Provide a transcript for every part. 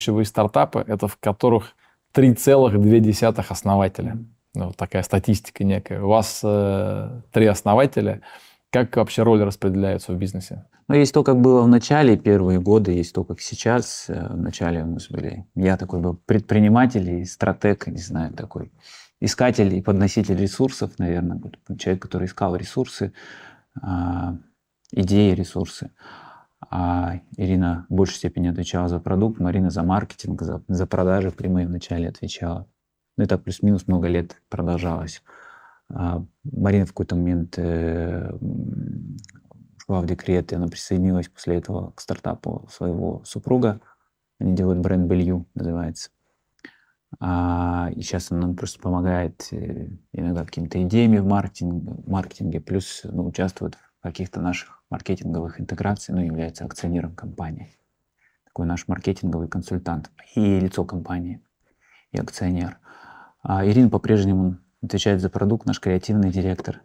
Ключевые стартапы, это в которых 3,2 основателя. Ну, вот такая статистика некая. У вас 3 основателя. Как вообще роли распределяются в бизнесе? Ну, есть то, как было в начале, первые годы, есть то, как сейчас. В начале у нас были... Я такой был предприниматель и стратег, не знаю, такой искатель и подноситель ресурсов, наверное. Человек, который искал ресурсы, идеи, ресурсы. А Ирина в большей степени отвечала за продукт, Марина за маркетинг, за продажи прямые вначале отвечала. Ну и так плюс-минус много лет продолжалось. Марина в какой-то момент ушла в декрет, и она присоединилась после этого к стартапу своего супруга. Они делают бренд Белью, называется. И сейчас она нам просто помогает иногда какими-то идеями в маркетинге, плюс участвует в каких-то наших маркетинговых интеграциях, является акционером компании. Такой наш маркетинговый консультант и лицо компании, и акционер. Ирина по-прежнему отвечает за продукт, наш креативный директор.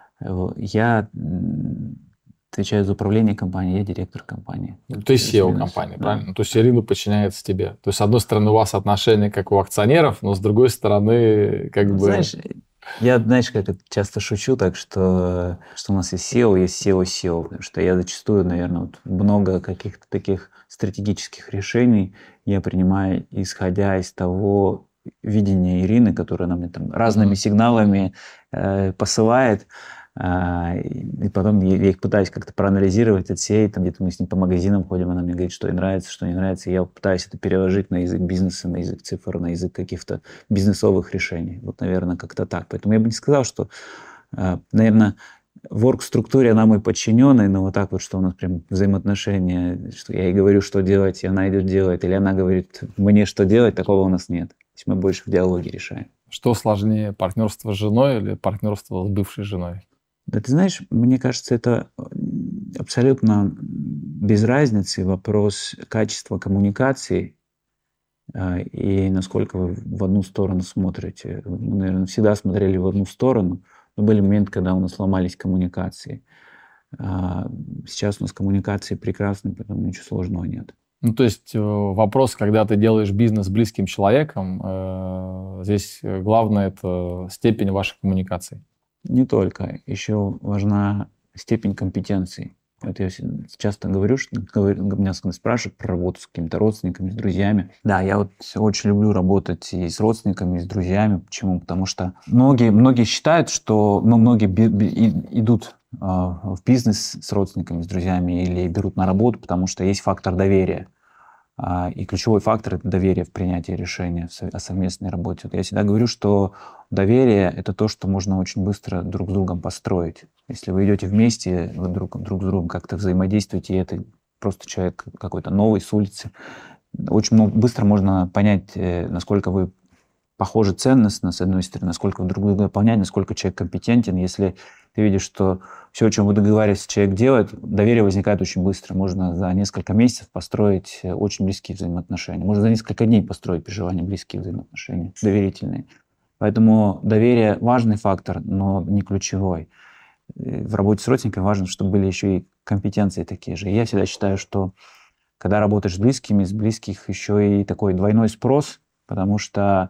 Я отвечаю за управление компанией, я директор компании. Ты SEO компании, да. Правильно? То есть Ирина подчиняется тебе. То есть, с одной стороны, у вас отношения как у акционеров, но с другой стороны, как бы... Знаешь, я, как часто шучу, так что у нас есть SEO, потому что я зачастую, наверное, много каких-то таких стратегических решений я принимаю, исходя из того видения Ирины, которая нам там разными сигналами посылает, и потом я их пытаюсь как-то проанализировать, отсеять, там где-то мы с ней по магазинам ходим, она мне говорит, что ей нравится, что не нравится, и я пытаюсь это переложить на язык бизнеса, на язык цифр, на язык каких-то бизнесовых решений. Вот, наверное, как-то так. Поэтому я бы не сказал, что, наверное, в орг-структуре она мой подчиненный, но вот так вот, что у нас прям взаимоотношения, что я ей говорю, что делать, и она идет делать, или она говорит мне, что делать, такого у нас нет. То есть мы больше в диалоге решаем. Что сложнее, партнерство с женой или партнерство с бывшей женой? Да ты знаешь, мне кажется, это абсолютно без разницы вопрос качества коммуникации и насколько вы в одну сторону смотрите. Мы, наверное, всегда смотрели в одну сторону, но были моменты, когда у нас ломались коммуникации. Сейчас у нас коммуникации прекрасны, поэтому ничего сложного нет. Ну, то есть вопрос, когда ты делаешь бизнес с близким человеком, здесь главное – это степень вашей коммуникации. Не только. Еще важна степень компетенции. Вот я часто говорю, что меня спрашивают про работу с какими-то родственниками, с друзьями. Да, я вот очень люблю работать и с родственниками, и с друзьями. Почему? Потому что многие считают, что многие идут в бизнес с родственниками, с друзьями или берут на работу, потому что есть фактор доверия. И ключевой фактор – это доверие в принятии решения о совместной работе. Вот я всегда говорю, что доверие – это то, что можно очень быстро друг с другом построить. Если вы идете вместе, вы друг с другом как-то взаимодействуете, и это просто человек какой-то новый с улицы, очень быстро можно понять, насколько вы похожи ценностно, с одной стороны, насколько вы друг друга дополняете, насколько человек компетентен. Если ты видишь, что все, о чем вы договариваетесь, человек делает, доверие возникает очень быстро. Можно за несколько месяцев построить очень близкие взаимоотношения. Можно за несколько дней построить при желании близкие взаимоотношения, доверительные. Поэтому доверие – важный фактор, но не ключевой. В работе с родственниками важно, чтобы были еще и компетенции такие же. И я всегда считаю, что когда работаешь с близкими, с близких еще и такой двойной спрос, потому что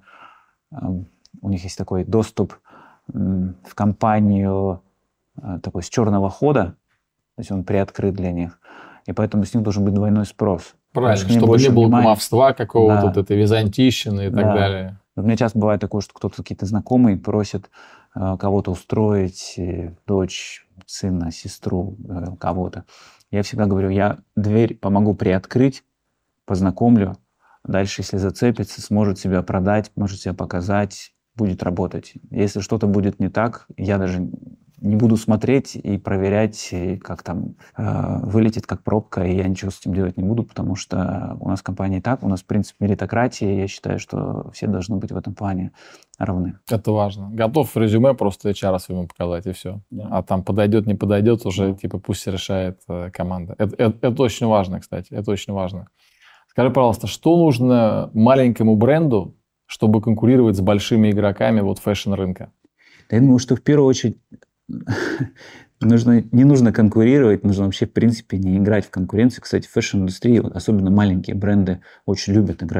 у них есть такой доступ в компанию такой с черного хода, то есть он приоткрыт для них, и поэтому с них должен быть двойной спрос. Правильно, чтобы не было кумовства какого-то, вот этой византийщины и так далее. У меня часто бывает такое, что кто-то, какие-то знакомые просят кого-то устроить, дочь, сына, сестру, кого-то. Я всегда говорю, я дверь помогу приоткрыть, познакомлю, дальше, если зацепится, сможет себя продать, может себя показать, будет работать. Если что-то будет не так, я даже не буду смотреть и проверять, как там вылетит как пробка, и я ничего с этим делать не буду, потому что у нас в компании так, у нас принцип меритократии, я считаю, что все должны быть в этом плане равны. Это важно. Готов резюме просто HR своему показать, и все. Да. А там подойдет, не подойдет, уже типа пусть решает команда. Это очень важно, кстати, это очень важно. Скажи, пожалуйста, что нужно маленькому бренду, чтобы конкурировать с большими игроками вот фэшн-рынка? Я думаю, что в первую очередь не нужно конкурировать, нужно вообще, в принципе, не играть в конкуренцию. Кстати, в фэшн-индустрии, особенно маленькие бренды, очень любят играть